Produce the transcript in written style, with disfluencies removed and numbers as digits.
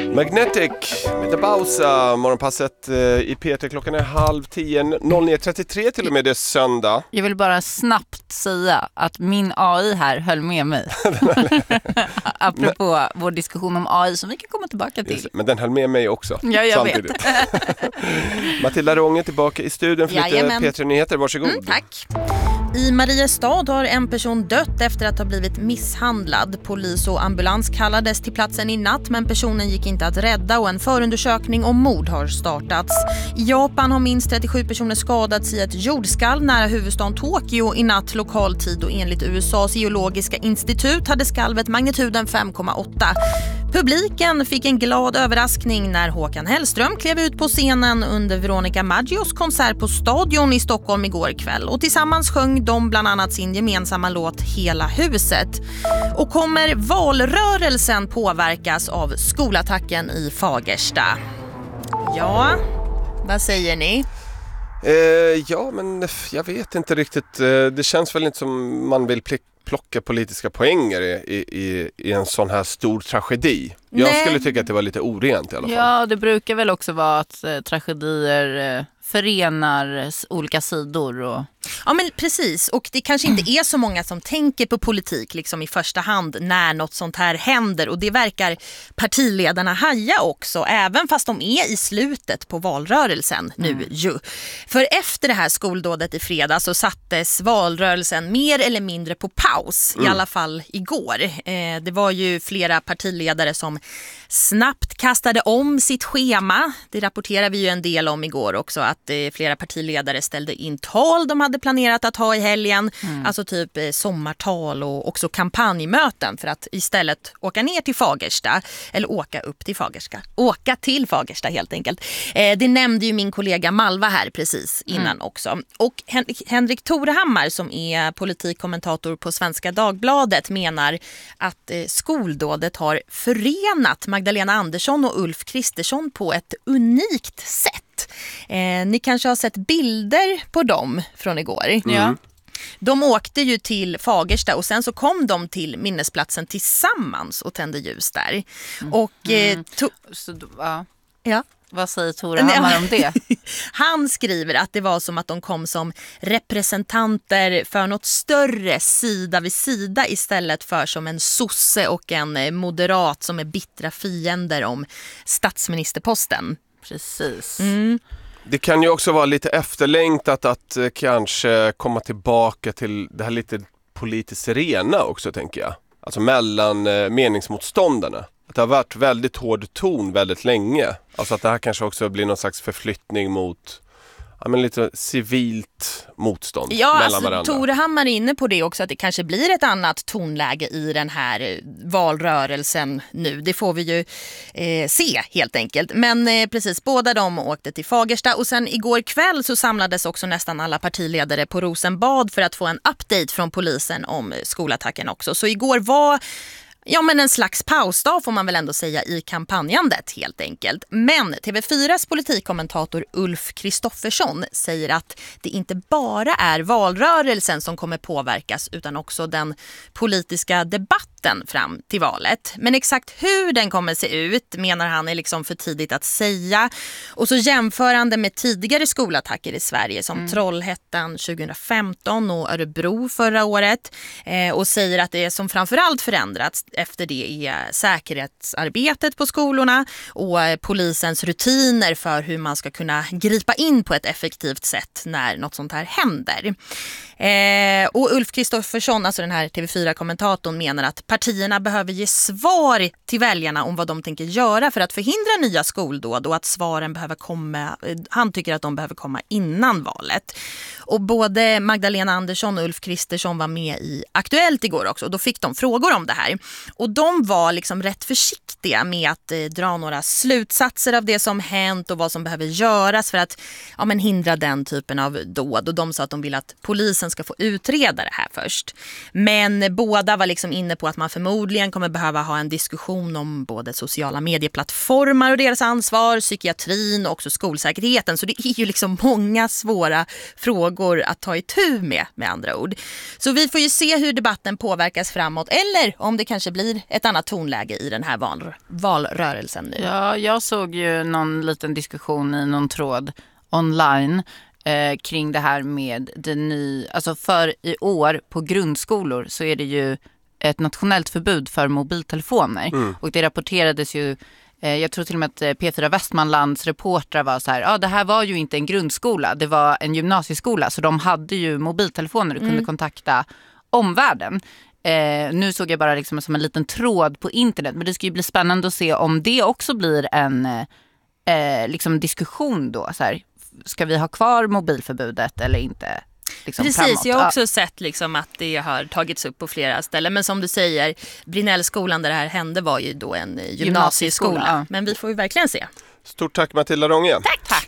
Magnetic med The Bausa, morgonpasset i P3, klockan är 9:30, 09:33 till och med, det är söndag. Jag vill bara snabbt säga att min AI här höll med mig. Apropå vår diskussion om AI som vi kan komma tillbaka till. Just, men den höll med mig också. Ja, jag samtidigt. Vet. Matilda Rånge tillbaka i studion för lite P3-nyheter, varsågod. Tack. I Mariestad har en person dött efter att ha blivit misshandlad. Polis och ambulans kallades till platsen i natt, men personen gick inte att rädda och en förundersökning om mord har startats. I Japan har minst 37 personer skadats i ett jordskalv nära huvudstaden Tokyo i natt lokal tid, och enligt USAs geologiska institut hade skalvet magnituden 5,8. Publiken fick en glad överraskning när Håkan Hellström klev ut på scenen under Veronica Maggios konsert på Stadion i Stockholm igår kväll, och tillsammans sjöng de bland annat sin gemensamma låt Hela huset. Och kommer valrörelsen påverkas av skolattacken i Fagersta? Ja, vad säger ni? Ja, men jag vet inte riktigt. Det känns väl inte som man vill plocka politiska poänger i en sån här stor tragedi. Jag skulle tycka att det var lite orent i alla fall. Ja, det brukar väl också vara att tragedier förenar olika sidor. Och... Ja, men precis. Och det kanske inte är så många som tänker på politik liksom i första hand när något sånt här händer. Och det verkar partiledarna haja också, även fast de är i slutet på valrörelsen nu ju. För efter det här skoldådet i fredag så sattes valrörelsen mer eller mindre på paus, i alla fall igår. Det var ju flera partiledare som snabbt kastade om sitt schema. Det rapporterar vi ju en del om igår också, att flera partiledare ställde in tal de hade planerat att ha i helgen. Alltså typ sommartal och också kampanjmöten för att istället åka ner till Fagersta, eller åka upp till Fagersta. Åka till Fagersta helt enkelt. Det nämnde ju min kollega Malva här precis innan också. Och Henrik Torehammar som är politikkommentator på Svenska Dagbladet menar att skoldådet har förenat Magdalena Andersson och Ulf Kristersson på ett unikt sätt. Ni kanske har sett bilder på dem från igår. Ja. De åkte ju till Fagersta och sen så kom de till minnesplatsen tillsammans och tände ljus där. Och ja. Vad säger Torehammar om det? Han skriver att det var som att de kom som representanter för något större sida vid sida istället för som en sosse och en moderat som är bittra fiender om statsministerposten. Precis. Det kan ju också vara lite efterlängtat att kanske komma tillbaka till det här lite politiskt serena också, tänker jag. Alltså mellan meningsmotståndarna. Att det har varit väldigt hård ton väldigt länge. Alltså att det här kanske också blir någon slags förflyttning mot lite civilt motstånd mellan varandra. Torehammar är inne på det också, att det kanske blir ett annat tonläge i den här valrörelsen nu. Det får vi ju se helt enkelt. Men precis, båda de åkte till Fagersta och sen igår kväll så samlades också nästan alla partiledare på Rosenbad för att få en update från polisen om skolattacken också. Så igår var en slags pausdag får man väl ändå säga i kampanjandet helt enkelt. Men TV4s politikkommentator Ulf Kristoffersson säger att det inte bara är valrörelsen som kommer påverkas utan också den politiska debatten fram till valet. Men exakt hur den kommer se ut menar han är liksom för tidigt att säga. Och så jämförande med tidigare skolattacker i Sverige som Trollhättan 2015 och Örebro förra året, och säger att det som framförallt förändrats efter det är säkerhetsarbetet på skolorna och polisens rutiner för hur man ska kunna gripa in på ett effektivt sätt när något sånt här händer. Och Ulf Kristoffersson, alltså den här TV4-kommentatorn, menar att partierna behöver ge svar till väljarna om vad de tänker göra för att förhindra nya skoldåd och att svaren behöver komma, han tycker att de behöver komma innan valet. Och både Magdalena Andersson och Ulf Kristersson var med i Aktuellt igår också, och då fick de frågor om det här. Och de var liksom rätt försiktiga med att dra några slutsatser av det som hänt och vad som behöver göras för att hindra den typen av dåd. Och de sa att de vill att polisen ska få utreda det här först. Men båda var liksom inne på att man förmodligen kommer behöva ha en diskussion om både sociala medieplattformar och deras ansvar, psykiatrin och också skolsäkerheten. Så det är ju liksom många svåra frågor att ta itu med andra ord. Så vi får ju se hur debatten påverkas framåt eller om det kanske blir ett annat tonläge i den här valrörelsen nu. Ja, jag såg ju någon liten diskussion i någon tråd online kring det här med det nya, alltså för i år på grundskolor så är det ju ett nationellt förbud för mobiltelefoner. Och det rapporterades ju, jag tror till och med att P4 Västmanlands reportrar var så här, det här var ju inte en grundskola, det var en gymnasieskola, så de hade ju mobiltelefoner och kunde kontakta omvärlden. Nu såg jag bara liksom som en liten tråd på internet, men det ska ju bli spännande att se om det också blir en liksom diskussion då, så här, ska vi ha kvar mobilförbudet eller inte? Liksom precis, framåt. jag har också sett liksom att det har tagits upp på flera ställen. Men som du säger, Brinnellskolan där det här hände var ju då en gymnasieskola. Ja. Men vi får ju verkligen se. Stort tack Matilda Ronge. Tack!